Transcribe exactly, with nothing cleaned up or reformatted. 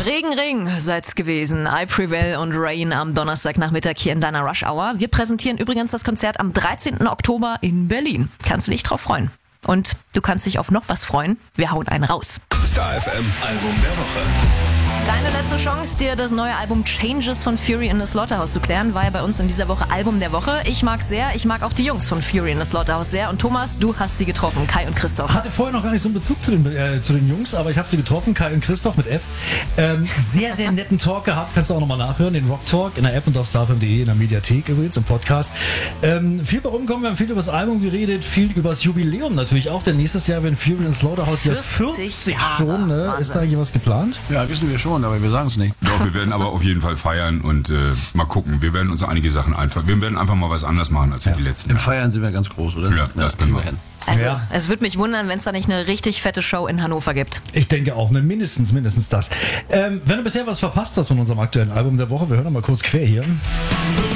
Regen, Ring seid's gewesen. I Prevail und Rain am Donnerstagnachmittag hier in deiner Rush Hour. Wir präsentieren übrigens das Konzert am dreizehnten Oktober in Berlin. Kannst du dich drauf freuen. Und du kannst dich auf noch was freuen. Wir hauen einen raus. Star F M Album der Woche. Deine letzte Chance, dir das neue Album Changes von Fury in the Slaughterhouse zu klären, war ja bei uns in dieser Woche Album der Woche. Ich mag's sehr, ich mag auch die Jungs von Fury in the Slaughterhouse sehr. Und Thomas, du hast sie getroffen, Kai und Christoph. Hatte vorher noch gar nicht so einen Bezug zu den, äh, zu den Jungs, aber ich habe sie getroffen, Kai und Christoph mit F. Ähm, sehr, sehr netten Talk gehabt, kannst du auch nochmal nachhören, den Rock Talk in der App und auf starfm punkt de, in der Mediathek übrigens, im Podcast. Ähm, viel bei rumkommen, wir haben viel über das Album geredet, viel über das Jubiläum natürlich auch, denn nächstes Jahr werden Fury in the Slaughterhouse ja vierzig schon, ne? Ist da eigentlich was geplant? Ja, wissen wir schon, aber wir sagen es nicht. Doch, wir werden aber auf jeden Fall feiern und äh, mal gucken. Wir werden uns einige Sachen einfach, wir werden einfach mal was anders machen als ja. die letzten Im Jahre. Feiern sind wir ganz groß, oder? Ja, das können wir. hin. Also, Ja. es würde mich wundern, wenn es da nicht eine richtig fette Show in Hannover gibt. Ich denke auch, ne? mindestens, mindestens das. Ähm, wenn du bisher was verpasst hast von unserem aktuellen Album der Woche, wir hören noch mal kurz quer hier.